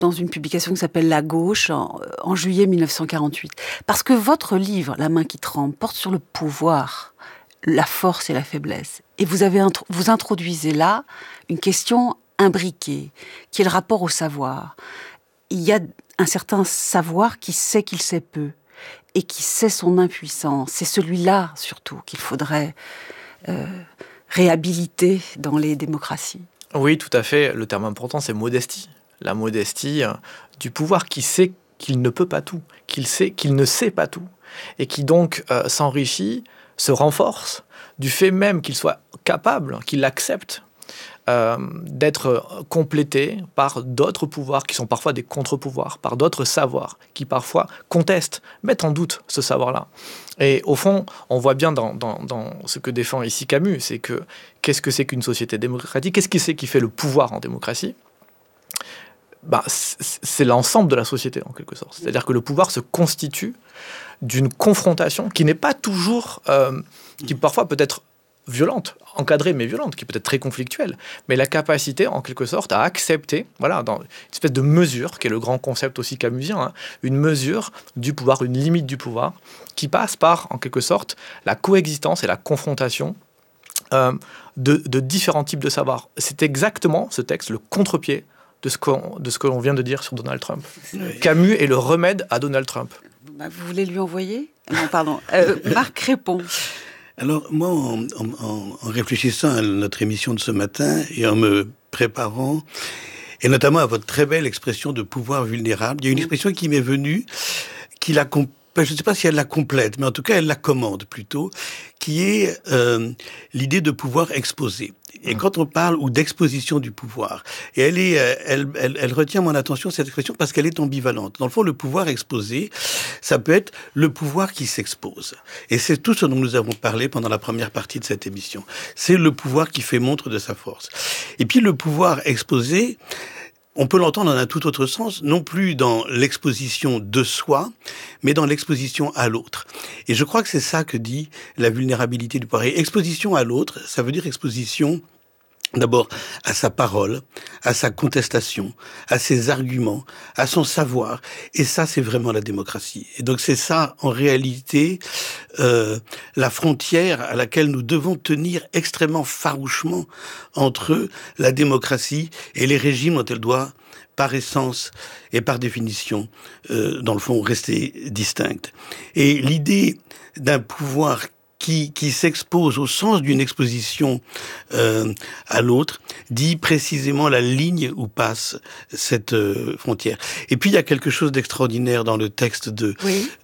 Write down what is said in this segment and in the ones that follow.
dans une publication qui s'appelle La Gauche, en juillet 1948. Parce que votre livre, La main qui tremble, porte sur le pouvoir, la force et la faiblesse. Et vous introduisez là une question imbriquée, qui est le rapport au savoir. Il y a un certain savoir qui sait qu'il sait peu, et qui sait son impuissance. C'est celui-là, surtout, qu'il faudrait réhabiliter dans les démocraties. Oui, tout à fait. Le terme important, c'est modestie. La modestie du pouvoir qui sait qu'il ne peut pas tout, qu'il sait qu'il ne sait pas tout, et qui donc s'enrichit, se renforce du fait même qu'il soit capable, qu'il accepte d'être complété par d'autres pouvoirs qui sont parfois des contre-pouvoirs, par d'autres savoirs qui parfois contestent, mettent en doute ce savoir-là. Et au fond, on voit bien dans ce que défend ici Camus, c'est que qu'est-ce que c'est qu'une société démocratique? Qu'est-ce que c'est qui fait le pouvoir en démocratie? C'est l'ensemble de la société, en quelque sorte. C'est-à-dire que le pouvoir se constitue d'une confrontation qui n'est pas toujours... qui parfois peut être violente, encadrée mais violente, qui peut être très conflictuelle, mais la capacité, en quelque sorte, à accepter, voilà, dans une espèce de mesure, qui est le grand concept aussi camusien, une mesure du pouvoir, une limite du pouvoir, qui passe par, en quelque sorte, la coexistence et la confrontation de différents types de savoirs. C'est exactement, ce texte, le contre-pied de ce que l'on vient de dire sur Donald Trump. Camus est le remède à Donald Trump. Vous voulez lui envoyer ? Non, pardon. Marc répond. Alors, moi, en réfléchissant à notre émission de ce matin et en me préparant, et notamment à votre très belle expression de pouvoir vulnérable, il y a une expression qui m'est venue, je ne sais pas si elle la complète, mais en tout cas, elle la commande plutôt, qui est l'idée de pouvoir exposer. Et quand on parle ou d'exposition du pouvoir, et elle retient mon attention, cette expression, parce qu'elle est ambivalente. Dans le fond, le pouvoir exposé, ça peut être le pouvoir qui s'expose. Et c'est tout ce dont nous avons parlé pendant la première partie de cette émission. C'est le pouvoir qui fait montre de sa force. Et puis le pouvoir exposé, on peut l'entendre dans un tout autre sens, non plus dans l'exposition de soi, mais dans l'exposition à l'autre. Et je crois que c'est ça que dit la vulnérabilité du pouvoir. Et exposition à l'autre, ça veut dire exposition d'abord à sa parole, à sa contestation, à ses arguments, à son savoir. Et ça, c'est vraiment la démocratie. Et donc c'est ça, en réalité, la frontière à laquelle nous devons tenir extrêmement farouchement entre la démocratie et les régimes dont elle doit, par essence et par définition, dans le fond, rester distincte. Et l'idée d'un pouvoir qui s'expose au sens d'une exposition à l'autre, dit précisément la ligne où passe cette frontière. Et puis il y a quelque chose d'extraordinaire dans le texte de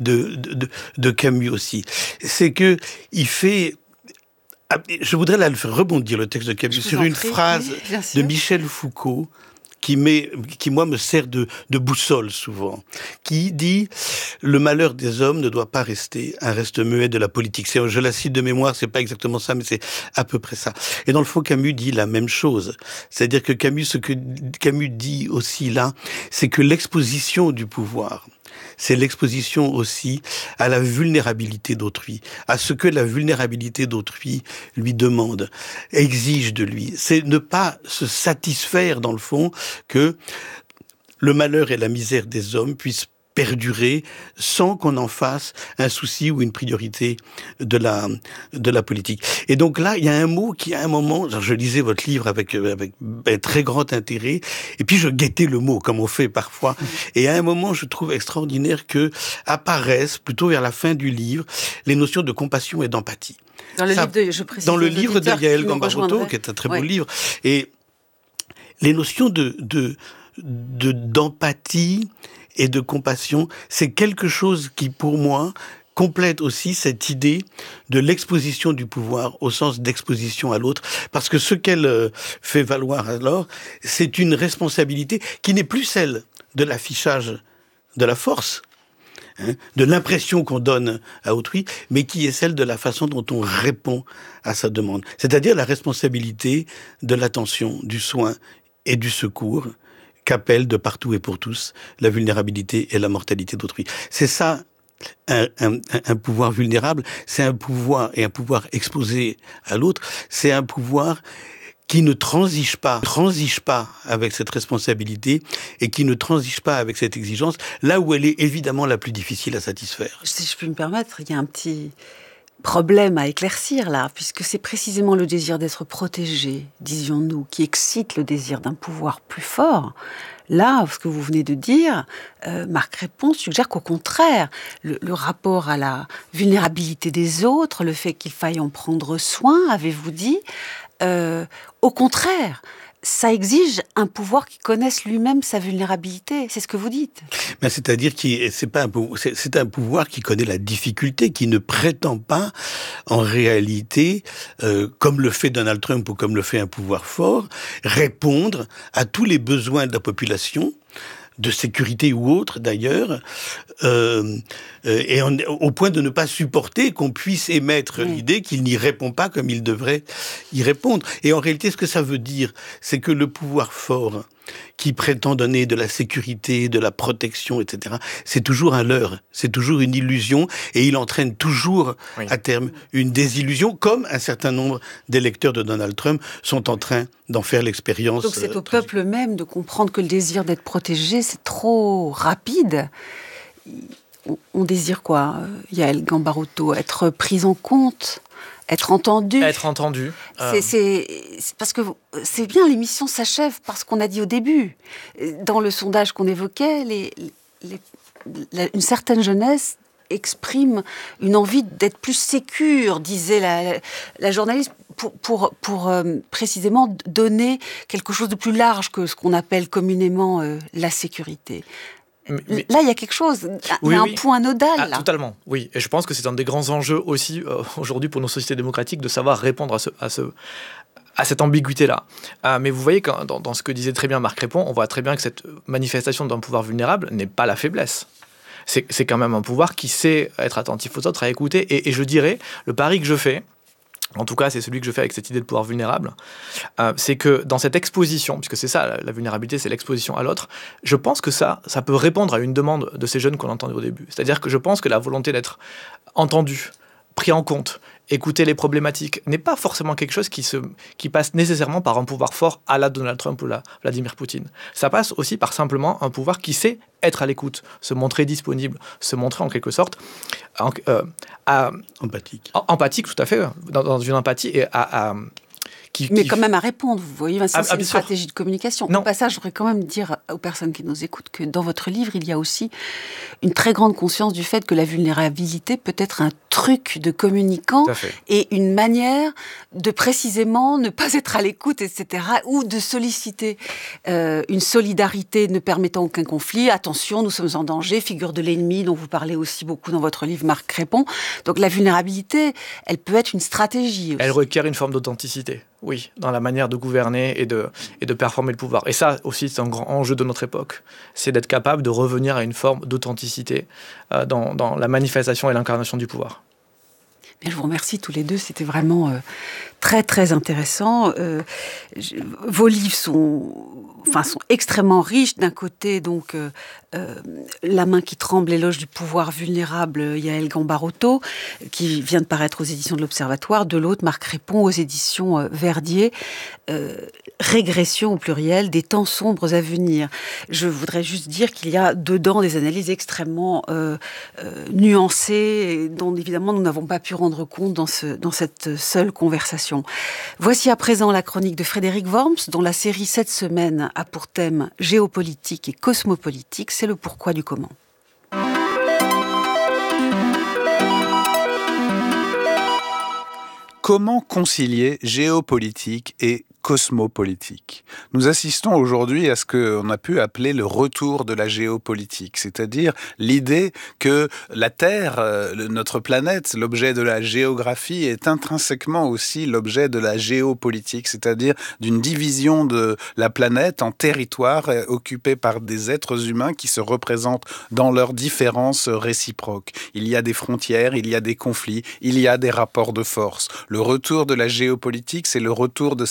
Camus aussi. C'est que il fait... Je voudrais là le faire rebondir, le texte de Camus, sur une phrase de Michel Foucault, qui moi me sert de boussole souvent, qui dit « Le malheur des hommes ne doit pas rester un reste muet de la politique ». Je la cite de mémoire, c'est pas exactement ça, mais c'est à peu près ça. Et dans le fond, Camus dit la même chose. C'est-à-dire que ce que Camus dit aussi là, c'est que l'exposition du pouvoir, c'est l'exposition aussi à la vulnérabilité d'autrui, à ce que la vulnérabilité d'autrui lui demande, exige de lui. C'est ne pas se satisfaire, dans le fond, que le malheur et la misère des hommes puissent perdurer sans qu'on en fasse un souci ou une priorité de la politique. Et donc là, il y a un mot qui, à un moment, je lisais votre livre avec très grand intérêt, et puis je guettais le mot, comme on fait parfois. Et à un moment, je trouve extraordinaire que apparaissent, plutôt vers la fin du livre, les notions de compassion et d'empathie. Dans le livre de Yaël Gambarotto, qui est un très beau livre, et les notions d'empathie et de compassion, c'est quelque chose qui, pour moi, complète aussi cette idée de l'exposition du pouvoir au sens d'exposition à l'autre, parce que ce qu'elle fait valoir alors, c'est une responsabilité qui n'est plus celle de l'affichage de la force, de l'impression qu'on donne à autrui, mais qui est celle de la façon dont on répond à sa demande. C'est-à-dire la responsabilité de l'attention, du soin et du secours, qu'appelle de partout et pour tous la vulnérabilité et la mortalité d'autrui. C'est ça, un pouvoir vulnérable, c'est un pouvoir, et un pouvoir exposé à l'autre, c'est un pouvoir qui ne transige pas avec cette responsabilité et qui ne transige pas avec cette exigence, là où elle est évidemment la plus difficile à satisfaire. Si je puis me permettre, il y a un petit problème à éclaircir là, puisque c'est précisément le désir d'être protégé, disions-nous, qui excite le désir d'un pouvoir plus fort. Là, ce que vous venez de dire, Marc Répon suggère qu'au contraire, le rapport à la vulnérabilité des autres, le fait qu'il faille en prendre soin, avez-vous dit, au contraire, ça exige un pouvoir qui connaisse lui-même sa vulnérabilité. C'est ce que vous dites. Ben, c'est-à-dire que c'est un pouvoir qui connaît la difficulté, qui ne prétend pas, en réalité, comme le fait Donald Trump ou comme le fait un pouvoir fort, répondre à tous les besoins de la population, de sécurité ou autre d'ailleurs, et au point de ne pas supporter qu'on puisse émettre l'idée qu'il n'y répond pas comme il devrait y répondre. Et en réalité, ce que ça veut dire, c'est que le pouvoir fort qui prétend donner de la sécurité, de la protection, etc., c'est toujours un leurre, c'est toujours une illusion, et il entraîne toujours, à terme, une désillusion, comme un certain nombre d'électeurs de Donald Trump sont en train d'en faire l'expérience. Donc c'est au peuple même de comprendre que le désir d'être protégé, c'est trop rapide. On désire quoi, Yaël Gambarotto? Être pris en compte, être entendu. Être entendu. C'est parce que c'est bien, l'émission s'achève par ce qu'on a dit au début. Dans le sondage qu'on évoquait, une certaine jeunesse exprime une envie d'être plus sécure, disait la journaliste, pour précisément donner quelque chose de plus large que ce qu'on appelle communément la sécurité. Mais là, il y a quelque chose, il y a un point nodal. Là. Totalement, oui. Et je pense que c'est un des grands enjeux aussi aujourd'hui pour nos sociétés démocratiques de savoir répondre à cette ambiguïté-là. Mais vous voyez, dans ce que disait très bien Marc Répon, on voit très bien que cette manifestation d'un pouvoir vulnérable n'est pas la faiblesse. C'est quand même un pouvoir qui sait être attentif aux autres, à écouter. Et je dirais, le pari que je fais, en tout cas, c'est celui que je fais avec cette idée de pouvoir vulnérable, c'est que dans cette exposition, puisque c'est ça, la vulnérabilité, c'est l'exposition à l'autre, je pense que ça peut répondre à une demande de ces jeunes qu'on entendait au début. C'est-à-dire que je pense que la volonté d'être entendu, pris en compte, écouter les problématiques, n'est pas forcément quelque chose qui passe nécessairement par un pouvoir fort à la Donald Trump ou la Vladimir Poutine. Ça passe aussi par simplement un pouvoir qui sait être à l'écoute, se montrer disponible, se montrer en quelque sorte empathique, tout à fait, dans une empathie et mais quand même à répondre, vous voyez, c'est une stratégie sûr. de communication. Non. Au passage, je voudrais quand même dire aux personnes qui nous écoutent que dans votre livre, il y a aussi une très grande conscience du fait que la vulnérabilité peut être un truc de communicant et une manière de précisément ne pas être à l'écoute, etc., ou de solliciter une solidarité ne permettant aucun conflit. Attention, nous sommes en danger, figure de l'ennemi, dont vous parlez aussi beaucoup dans votre livre, Marc Répon. Donc la vulnérabilité, elle peut être une stratégie aussi. Elle requiert une forme d'authenticité. Oui, dans la manière de gouverner et de performer le pouvoir. Et ça aussi, c'est un grand enjeu de notre époque. C'est d'être capable de revenir à une forme d'authenticité dans la manifestation et l'incarnation du pouvoir. Bien, je vous remercie tous les deux, c'était vraiment très très intéressant. Vos livres sont extrêmement riches. D'un côté, donc, La main qui tremble, l'éloge du pouvoir vulnérable, Yaël Gambarotto, qui vient de paraître aux éditions de l'Observatoire. De l'autre, Marc Répon aux éditions Verdier. Régression au pluriel des temps sombres à venir. Je voudrais juste dire qu'il y a dedans des analyses extrêmement nuancées, dont évidemment nous n'avons pas pu rendre compte dans cette seule conversation. Voici à présent la chronique de Frédéric Worms, dont la série cette semaine a pour thème géopolitique et cosmopolitique. C'est le pourquoi du comment. Comment concilier géopolitique et cosmopolitique? Nous assistons aujourd'hui à ce qu'on a pu appeler le retour de la géopolitique, c'est-à-dire l'idée que la Terre, notre planète, l'objet de la géographie, est intrinsèquement aussi l'objet de la géopolitique, c'est-à-dire d'une division de la planète en territoires occupés par des êtres humains qui se représentent dans leurs différences réciproques. Il y a des frontières, il y a des conflits, il y a des rapports de force. Le retour de la géopolitique, c'est le retour de cette réalité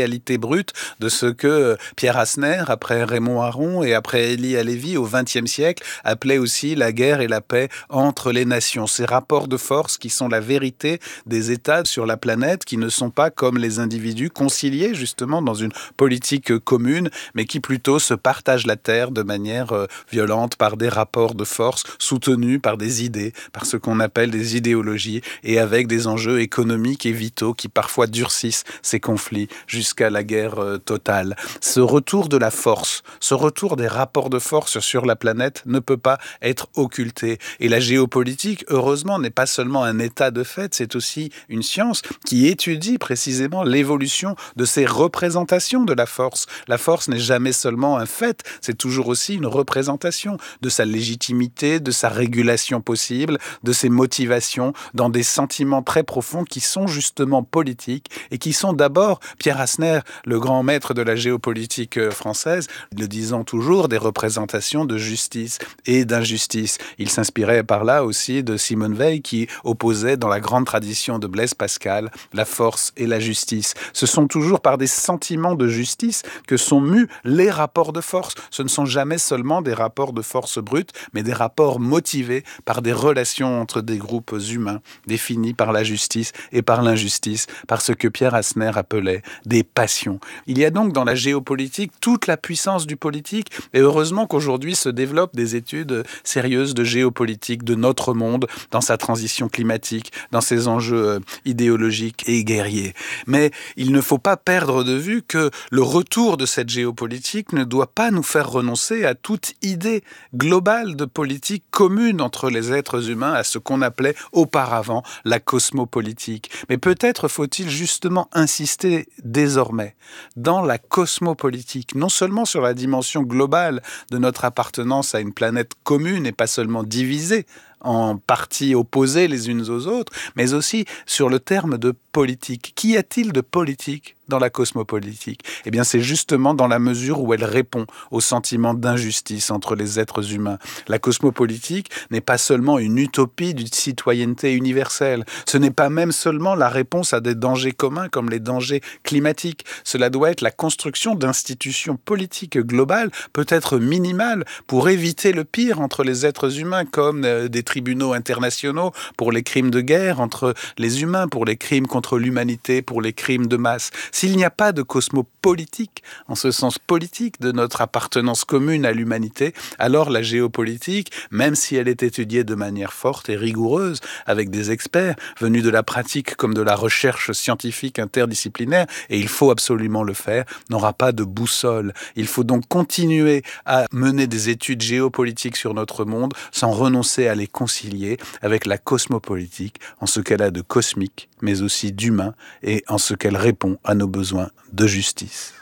réalité brute de ce que Pierre Asner, après Raymond Aron et après Élie Halévy, au XXe siècle, appelait aussi la guerre et la paix entre les nations. Ces rapports de force qui sont la vérité des États sur la planète, qui ne sont pas comme les individus conciliés justement dans une politique commune, mais qui plutôt se partagent la terre de manière violente par des rapports de force soutenus par des idées, par ce qu'on appelle des idéologies, et avec des enjeux économiques et vitaux qui parfois durcissent ces conflits jusqu'à la guerre totale. Ce retour de la force, ce retour des rapports de force sur la planète ne peut pas être occulté. Et la géopolitique, heureusement, n'est pas seulement un état de fait, c'est aussi une science qui étudie précisément l'évolution de ces représentations de la force. La force n'est jamais seulement un fait, c'est toujours aussi une représentation de sa légitimité, de sa régulation possible, de ses motivations dans des sentiments très profonds qui sont justement politiques et qui sont d'abord, Pierre Asner, le grand maître de la géopolitique française, le disant toujours, des représentations de justice et d'injustice. Il s'inspirait par là aussi de Simone Veil qui opposait dans la grande tradition de Blaise Pascal la force et la justice. Ce sont toujours par des sentiments de justice que sont mus les rapports de force. Ce ne sont jamais seulement des rapports de force brutes, mais des rapports motivés par des relations entre des groupes humains, définis par la justice et par l'injustice, par ce que Pierre Asner appelait des passions. Il y a donc dans la géopolitique toute la puissance du politique, et heureusement qu'aujourd'hui se développent des études sérieuses de géopolitique de notre monde, dans sa transition climatique, dans ses enjeux idéologiques et guerriers. Mais il ne faut pas perdre de vue que le retour de cette géopolitique ne doit pas nous faire renoncer à toute idée globale de politique commune entre les êtres humains, à ce qu'on appelait auparavant la cosmopolitique. Mais peut-être faut-il justement insister désormais dans la cosmopolitique, non seulement sur la dimension globale de notre appartenance à une planète commune et pas seulement divisée en parties opposées les unes aux autres, mais aussi sur le terme de politique. Qu'y a-t-il de politique dans la cosmopolitique ? Eh bien, c'est justement dans la mesure où elle répond au sentiment d'injustice entre les êtres humains. La cosmopolitique n'est pas seulement une utopie d'une citoyenneté universelle. Ce n'est pas même seulement la réponse à des dangers communs comme les dangers climatiques. Cela doit être la construction d'institutions politiques globales, peut-être minimales, pour éviter le pire entre les êtres humains, comme des tribunaux internationaux pour les crimes de guerre entre les humains, pour les crimes contre l'humanité, pour les crimes de masse. S'il n'y a pas de cosmopolitique, en ce sens politique de notre appartenance commune à l'humanité, alors la géopolitique, même si elle est étudiée de manière forte et rigoureuse, avec des experts venus de la pratique comme de la recherche scientifique interdisciplinaire, et il faut absolument le faire, n'aura pas de boussole. Il faut donc continuer à mener des études géopolitiques sur notre monde sans renoncer à les concilier avec la cosmopolitique en ce qu'elle a de cosmique, mais aussi d'humain, et en ce qu'elle répond à nos besoins de justice.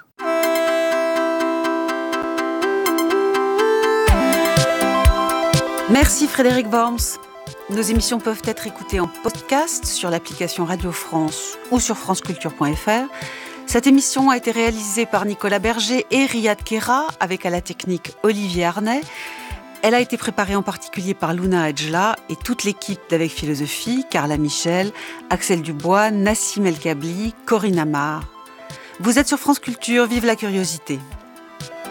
Merci Frédéric Worms. Nos émissions peuvent être écoutées en podcast sur l'application Radio France ou sur franceculture.fr. Cette émission a été réalisée par Nicolas Berger et Riyad Kera, avec à la technique Olivier Arnay. Elle a été préparée en particulier par Luna Adjla et toute l'équipe d'Avec Philosophie, Carla Michel, Axel Dubois, Nassim El Kabli, Corinne Amar. Vous êtes sur France Culture, vive la curiosité.